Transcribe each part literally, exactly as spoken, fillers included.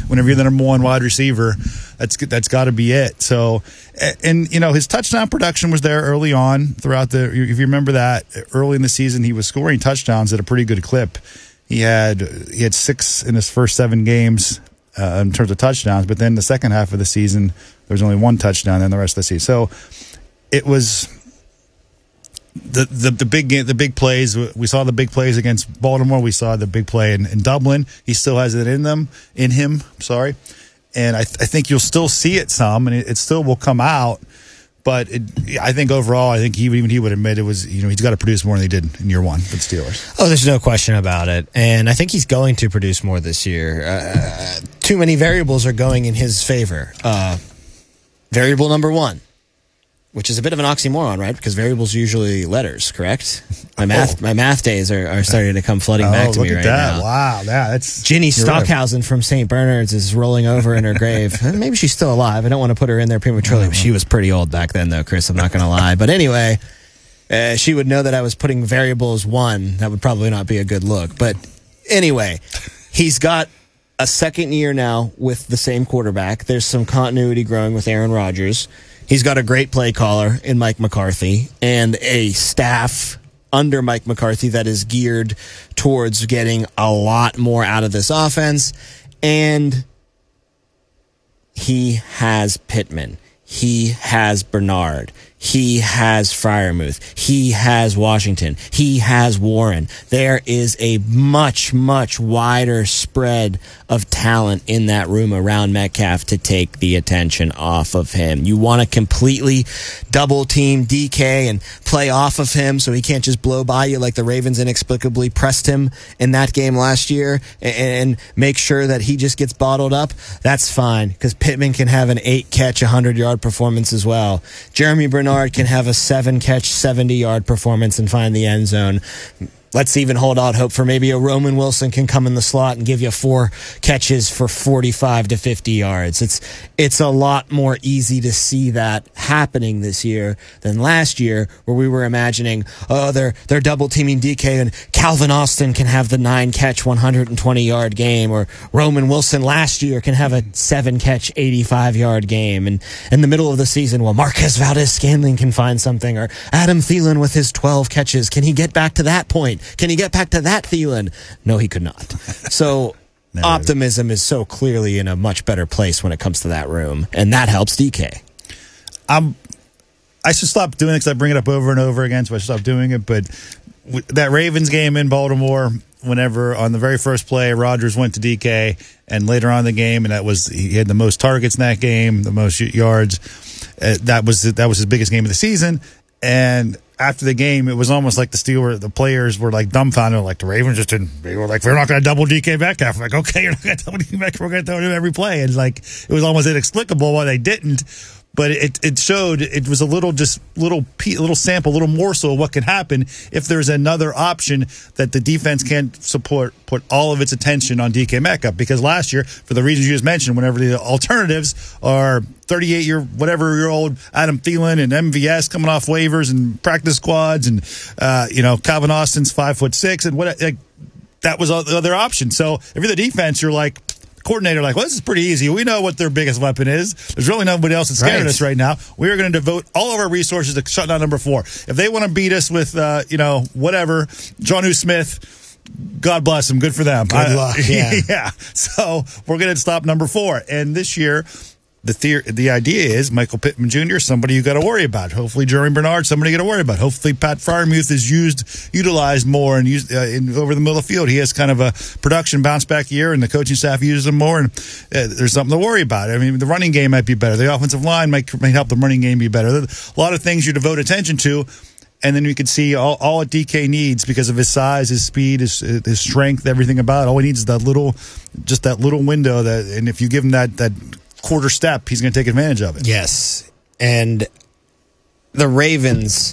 whenever you're the number one wide receiver, that's that's got to be it. So, and, you know, his touchdown production was there early on throughout the, if you remember that, early in the season, he was scoring touchdowns at a pretty good clip. He had he had six in his first seven games uh, in terms of touchdowns, but then the second half of the season, there was only one touchdown in the rest of the season. So it was the the, the big the big plays. We saw the big plays against Baltimore. We saw the big play in, in Dublin. He still has it in them in him. Sorry, and I, th- I think you'll still see it some, and it, it still will come out. But it, I think overall, I think he, even he would admit it was, you know, he's got to produce more than he did in year one for the Steelers. Oh, there's no question about it. And I think he's going to produce more this year. Uh, too many variables are going in his favor. Uh, variable number one, which is a bit of an oxymoron, right? Because variables are usually letters, correct? My math, oh. my math days are, are starting to come flooding oh, back to look me at right that. now. Wow, yeah, that's Ginny Stockhausen right. from Saint Bernard's is rolling over in her grave. Maybe she's still alive. I don't want to put her in there prematurely. But she was pretty old back then, though, Chris. I'm not going to lie. But anyway, uh, she would know that I was putting variables one. That would probably not be a good look. But anyway, he's got a second year now with the same quarterback. There's some continuity growing with Aaron Rodgers. He's got a great play caller in Mike McCarthy and a staff under Mike McCarthy that is geared towards getting a lot more out of this offense. And he has Pittman. He has Bernard. He has Freiermuth. He has Washington. He has Warren. There is a much, much wider spread of talent in that room around Metcalf to take the attention off of him. You want to completely double team D K and play off of him so he can't just blow by you like the Ravens inexplicably pressed him in that game last year and make sure that he just gets bottled up. That's fine, because Pittman can have an eight catch, one hundred yard performance as well. Jeremy Bernard can have a seven-catch, seventy-yard performance and find the end zone. Let's even hold out hope for maybe a Roman Wilson can come in the slot and give you four catches for forty-five to fifty yards. It's it's a lot more easy to see that happening this year than last year, where we were imagining, oh, they're they're double teaming D K and Calvin Austin can have the nine-catch, one hundred twenty yard game, or Roman Wilson last year can have a seven-catch, eighty-five yard game. And in the middle of the season, well, Marquez Valdez-Scantling can find something, or Adam Thielen with his twelve catches. Can he get back to that point? Can he get back to that Thielen? No, he could not. So optimism is so clearly in a much better place when it comes to that room, and that helps D K. I'm, I should stop doing it because I bring it up over and over again, so I should stop doing it. But w- that Ravens game in Baltimore, whenever on the very first play, Rodgers went to D K, and later on in the game, and that was he had the most targets in that game, the most yards. Uh, that was that was his biggest game of the season, and after the game, it was almost like the Steelers, the players were like dumbfounded, like the Ravens just didn't. They were like, "We're not going to double D K Metcalf." I'm like, okay, you're not going to double D K Metcalf. We're going to throw him every play, and like it was almost inexplicable why they didn't. But it it showed it was a little just little little sample, little morsel of what could happen if there's another option that the defense can't support, put all of its attention on D K Metcalf. Because last year, for the reasons you just mentioned, whenever the alternatives are thirty-eight year whatever year old Adam Thielen and M V S coming off waivers and practice squads, and uh, you know Calvin Austin's five foot six, and what like, that was the other option. So if you're the defense, you're like. Coordinator like, well, this is pretty easy. We know what their biggest weapon is. There's really nobody else that's scaring right. us right now. We are going to devote all of our resources to shut down number four. If they want to beat us with, uh, you know, whatever, Jonnu Smith, God bless them. Good for them. Good I, luck. Yeah. yeah. So we're going to stop number four. And this year, the theory, the idea is Michael Pittman Junior is somebody you got to worry about. Hopefully, Jeremy Bernard, somebody you got to worry about. Hopefully, Pat Freiermuth is used, utilized more and used uh, in, over the middle of the field. He has kind of a production bounce back year, and the coaching staff uses him more. And uh, there's something to worry about. I mean, the running game might be better. The offensive line might, might help the running game be better. There's a lot of things you devote attention to. And then you can see all, all D K needs because of his size, his speed, his his strength, everything about it. All he needs is that little, just that little window. That, and if you give him that that. quarter step, he's going to take advantage of it. Yes. And the Ravens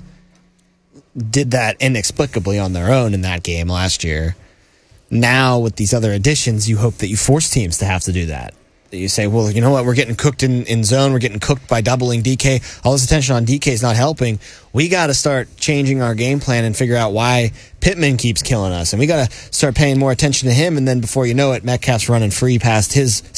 did that inexplicably on their own in that game last year. Now, with these other additions, you hope that you force teams to have to do that. You say, well, you know what? We're getting cooked in, in zone. We're getting cooked by doubling D K. All this attention on D K is not helping. We got to start changing our game plan and figure out why Pittman keeps killing us. And we got to start paying more attention to him. And then before you know it, Metcalf's running free past his